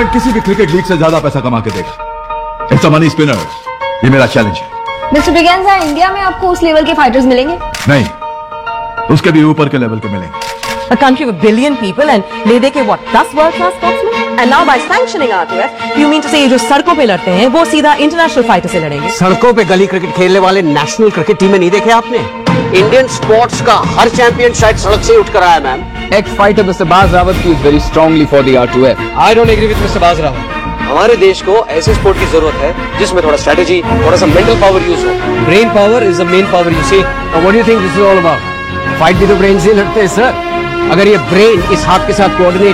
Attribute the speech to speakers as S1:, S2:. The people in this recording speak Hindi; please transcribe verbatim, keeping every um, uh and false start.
S1: किसी भी क्रिकेट लीग से ज्यादा पैसा कमा के देगा। It's a money spinner. ये मेरा चैलेंज है।
S2: मिस्टर ब्रिगेंजा, इंडिया में आपको उस लेवल के फाइटर्स मिलेंगे?
S1: नहीं, उसके भी ऊपर के लेवल के मिलेंगे।
S3: A country with billion people and ले दे के what दस world class sportsmen? And now by sanctioning R two F, you mean to say ये जो सड़कों पे लड़ते हैं वो सीधा इंटरनेशनल फाइटर से लड़ेंगे?
S4: सड़कों पे गली क्रिकेट खेलने वाले नेशनल क्रिकेट टीम में नहीं देखे आपने? इंडियन स्पोर्ट्स का हर चैंपियन शायद सड़क से उठ कर आया ma'am.
S5: Ex-fighter Mister Baz Rawat feels very strongly for the R two F.
S6: I don't agree with Mister Baz Rawat.
S7: हमारे देश को ऐसे स्पोर्ट की जरूरत है जिसमें थोड़ा स्ट्रेटेजी, थोड़ा सा मेंटल पावर यूज हो।
S6: Brain power is the main power you see.
S4: Now what do you think this is all about? Fight भी तो ब्रेन से लड़ते हैं सर। अगर ये ब्रेन इस हाथ के साथ कोऑर्डिनेट